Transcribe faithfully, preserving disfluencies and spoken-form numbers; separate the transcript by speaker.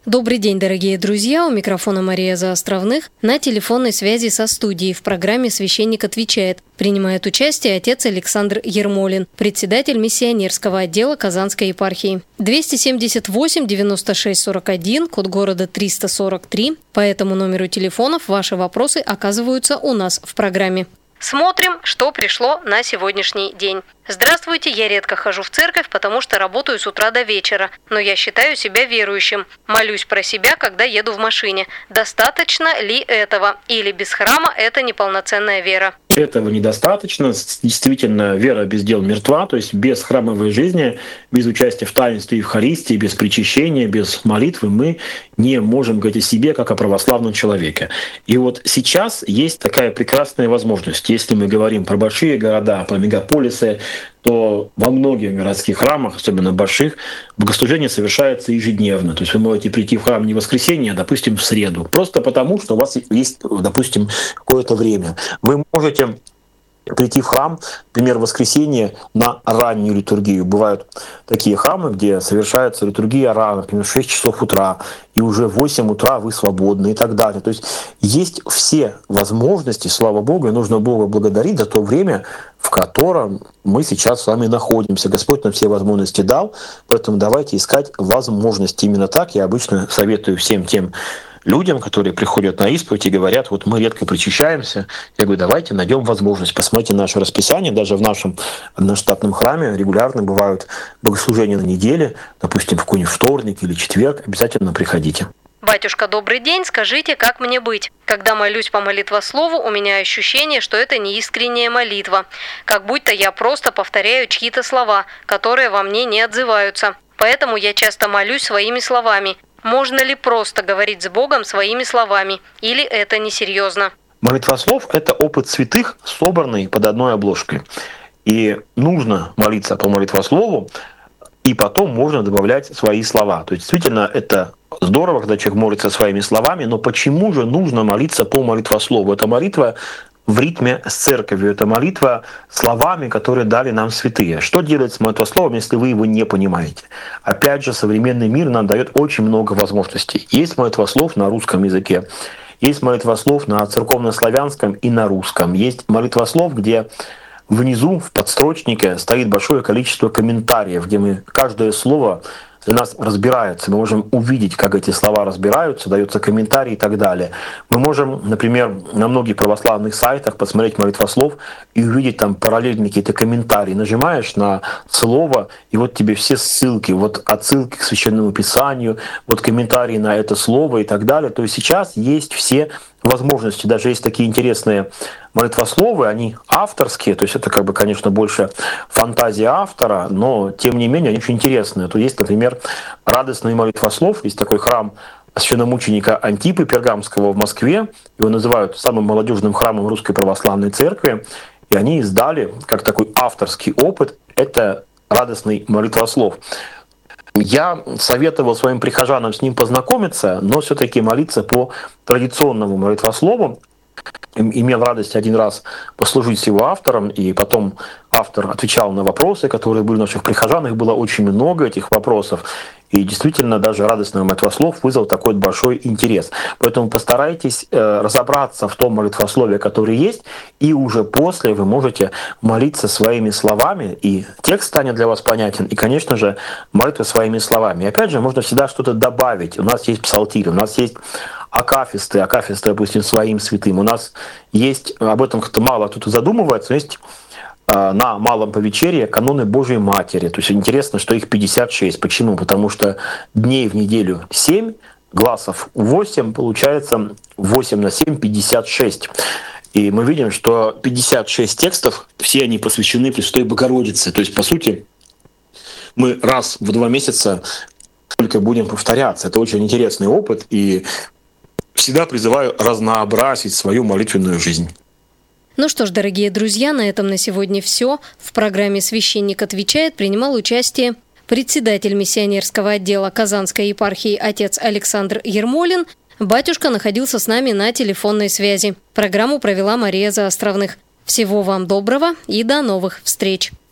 Speaker 1: Добрый день, дорогие друзья! У микрофона Мария Заостровных. На телефонной связи со студией в программе «Священник отвечает» принимает участие отец Александр Ермолин, председатель миссионерского отдела Казанской епархии. двести семьдесят восемь девяносто шесть сорок один, код города триста сорок три. По этому номеру телефонов ваши вопросы оказываются у нас в программе. Смотрим, что пришло на сегодняшний день. Здравствуйте, я редко хожу в церковь, потому что работаю с утра до вечера, но я считаю себя верующим. Молюсь про себя, когда еду в машине. Достаточно ли этого? Или без храма это неполноценная вера?
Speaker 2: Этого недостаточно. Действительно, вера без дел мертва, то есть без храмовой жизни, без участия в таинстве Евхаристии, без причащения, без молитвы мы не можем говорить о себе как о православном человеке. И вот сейчас есть такая прекрасная возможность. Если мы говорим про большие города, про мегаполисы, то во многих городских храмах, особенно больших, богослужение совершается ежедневно. То есть вы можете прийти в храм не в воскресенье, а, допустим, в среду. Просто потому, что у вас есть, допустим, какое-то время. Вы можете прийти в храм, например, в воскресенье на раннюю литургию. Бывают такие храмы, где совершается литургия рано, например, в шесть часов утра, и уже в восемь утра вы свободны и так далее. То есть есть все возможности, слава Богу, и нужно Бога благодарить за то время, в котором мы сейчас с вами находимся. Господь нам все возможности дал, поэтому давайте искать возможности. Именно так я обычно советую всем тем людям, которые приходят на исповедь и говорят, вот мы редко причащаемся. Я говорю, давайте найдем возможность. Посмотрите наше расписание. Даже в нашем одноштатном храме регулярно бывают богослужения на неделе, допустим, в какой-нибудь вторник или четверг. Обязательно приходите.
Speaker 1: Батюшка, добрый день. Скажите, как мне быть? Когда молюсь по молитвослову, у меня ощущение, что это не искренняя молитва. Как будто я просто повторяю чьи-то слова, которые во мне не отзываются. Поэтому я часто молюсь своими словами. Можно ли просто говорить с Богом своими словами? Или это несерьезно?
Speaker 2: Молитвослов — это опыт святых, собранный под одной обложкой. И нужно молиться по молитвослову, и потом можно добавлять свои слова. То есть действительно это здорово, когда человек молится своими словами, но почему же нужно молиться по молитвослову? Это молитва в ритме с церковью. Это молитва словами, которые дали нам святые. Что делать с молитвословом, если вы его не понимаете? Опять же, современный мир нам дает очень много возможностей. Есть молитвослов на русском языке, есть молитвослов на церковнославянском и на русском. Есть молитвослов, где внизу в подстрочнике стоит большое количество комментариев, где мы каждое слово для нас разбирается. Мы можем увидеть, как эти слова разбираются, дается комментарий и так далее. Мы можем, например, на многих православных сайтах посмотреть молитвослов и увидеть там параллельные какие-то комментарии. Нажимаешь на слово, и вот тебе все ссылки, вот отсылки к Священному Писанию, вот комментарии на это слово и так далее. То есть сейчас есть все возможности. Даже есть такие интересные молитвословы, они авторские, то есть это, как бы, конечно, больше фантазия автора, но тем не менее они очень интересные. То есть, например, радостный молитвослов, есть такой храм священномученика Антипы Пергамского в Москве, его называют самым молодежным храмом Русской Православной Церкви, и они издали как такой авторский опыт, это радостный молитвослов. Я советовал своим прихожанам с ним познакомиться, но все-таки молиться по традиционному молитвослову. Имел радость один раз послужить с его автором, и потом автор отвечал на вопросы, которые были у наших прихожан. Их было очень много, этих вопросов. И действительно, даже радостный молитвослов вызвал такой большой интерес. Поэтому постарайтесь разобраться в том молитвослове, которое есть, и уже после вы можете молиться своими словами, и текст станет для вас понятен, и, конечно же, молитва своими словами. И опять же, можно всегда что-то добавить. У нас есть псалтирь, у нас есть акафисты, акафисты, допустим, своим святым. У нас есть, об этом как-то мало кто-то задумывается, но есть на Малом Повечерье каноны Божией Матери. То есть интересно, что их пятьдесят шесть. Почему? Потому что дней в неделю семь, гласов восемь, получается восемь на семь — пятьдесят шесть. И мы видим, что пятьдесят шесть текстов, все они посвящены Пресвятой Богородице. То есть, по сути, мы раз в два месяца только будем повторяться. Это очень интересный опыт, и всегда призываю разнообразить свою молитвенную жизнь.
Speaker 1: Ну что ж, дорогие друзья, на этом на сегодня все. В программе «Священник отвечает» принимал участие председатель миссионерского отдела Казанской епархии отец Александр Ермолин. Батюшка находился с нами на телефонной связи. Программу провела Мария Заостровных. Всего вам доброго и до новых встреч!